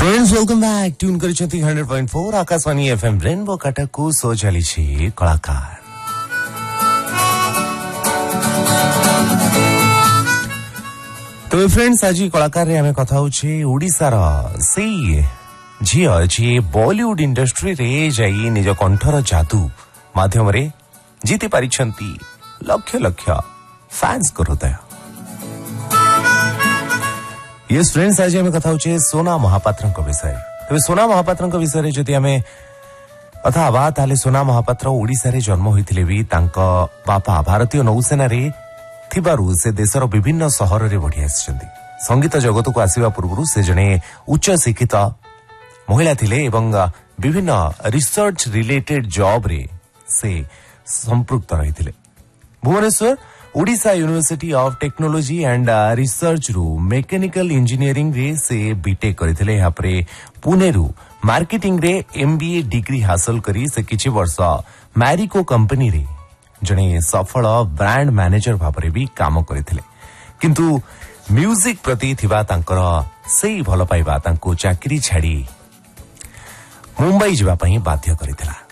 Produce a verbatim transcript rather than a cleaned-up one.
Friends welcome back tune करिसेंती hundred point four Akashvani FM rainbow काटा को सो चली छी कलाकार। तो फ्रेंड्स आज कलाकार रे हमें कथा होछे ओडिसा रा सेई झियो जी बॉलीवुड इंडस्ट्री रे जाई निज कंठर जादू माध्यम रे जीति पारिछंती लक्ष लक्ष फैंस को हृदय। यस फ्रेंड्स आज हमें कथा होछे सोना महापात्र विषय। तबे सोना महापात्र विषय जदि हमें कथा हवा ताले सोना महापात्र ओडिसा रे जन्म होइथिले भी तांका बापा भारतीय नौसेना रे थिबारु से देशर विभिन्न सहर रे बढ़ी आछिसंती। संगीत जगत को आसीबा पूर्वरु से जने उच्च शिक्षित महिला थिले एवं विभिन्न रिसर्च रिलेटेड जॉब रे से संपृक्त रहिथिले। Bhubaneswar Odisha university of technology and research रु मैकेनिकल इंजीनियरिंग रे से बीटेक करथिले। यहाँ पर पुणे रु मार्केटिंग रे एमबीए डिग्री हासिल करी से किछि वर्ष मैरिको कंपनी रे जने सफल ब्रांड मैनेजर भाबरे भी काम करथिले। किंतु म्यूजिक प्रति थिबा तांकर सेई भल पाइबा तांको चाकरी छाड़ी मुंबई जिबा पई बाध्य करथिला।